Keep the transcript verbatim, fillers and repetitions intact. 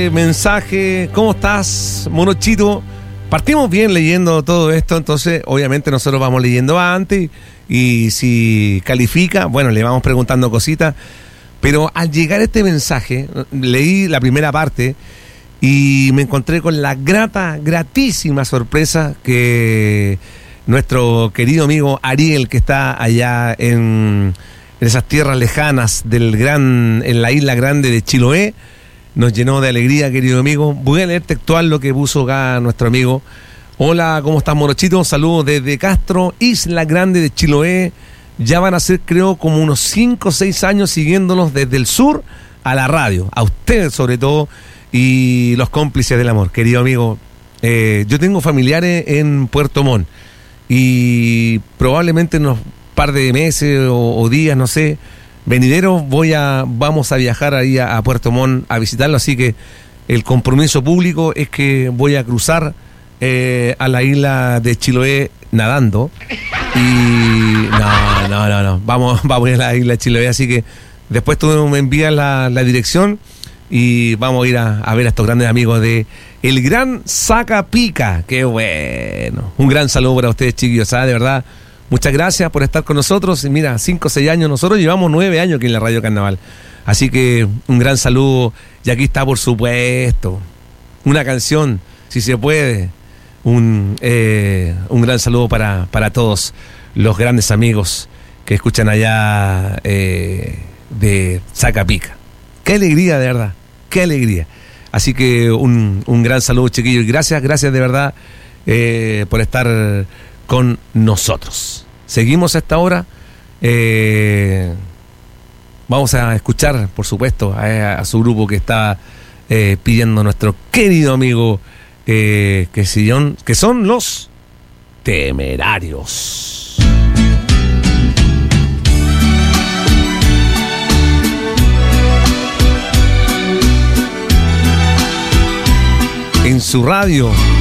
Mensaje, ¿cómo estás, Monochito? Partimos bien leyendo todo esto, entonces obviamente nosotros vamos leyendo antes y si califica, bueno, le vamos preguntando cositas, pero al llegar este mensaje, leí la primera parte y me encontré con la grata, gratísima sorpresa que nuestro querido amigo Ariel, que está allá en, en esas tierras lejanas del gran, en la isla grande de Chiloé, nos llenó de alegría, querido amigo. Voy a leer textual lo que puso acá nuestro amigo. Hola, ¿cómo estás, Morochito? Saludos desde Castro, Isla Grande de Chiloé. Ya van a ser, creo, como unos cinco o seis años siguiéndonos desde el sur a la radio. A ustedes, sobre todo, y los cómplices del amor. Querido amigo, eh, yo tengo familiares en Puerto Montt y probablemente en unos par de meses o, o días, no sé, venideros, voy a, vamos a viajar ahí a, a Puerto Montt a visitarlo, así que el compromiso público es que voy a cruzar eh, a la isla de Chiloé nadando y no, no, no, no, vamos, vamos a ir a la isla de Chiloé, así que después tú me envías la, la dirección y vamos a ir a, a ver a estos grandes amigos de el Gran Saca Pica. Qué bueno, un gran saludo para ustedes, chiquillos, ¿sabes? De verdad, muchas gracias por estar con nosotros. Y mira, cinco o seis años, nosotros llevamos nueve años aquí en la Radio Carnaval. Así que un gran saludo. Y aquí está, por supuesto, una canción, si se puede. Un, eh, un gran saludo para, para todos los grandes amigos que escuchan allá eh, de Sacapica. Qué alegría, de verdad. Qué alegría. Así que un, un gran saludo, chiquillos. Y gracias, gracias de verdad eh, por estar con nosotros. Seguimos a esta hora. Eh, vamos a escuchar, por supuesto, a, a su grupo que está eh, pidiendo nuestro querido amigo, eh, que, son, que son los Temerarios. En su radio